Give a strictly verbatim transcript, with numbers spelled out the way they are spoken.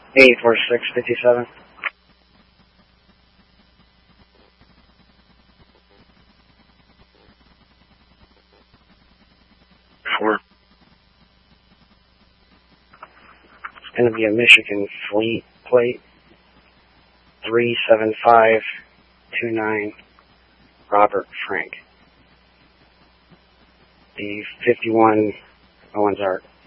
eight four six fifty-seven. Four. It's going to be a Michigan Fleet plate. three seven five two nine, Robert Frank. The fifty-one Owens Art.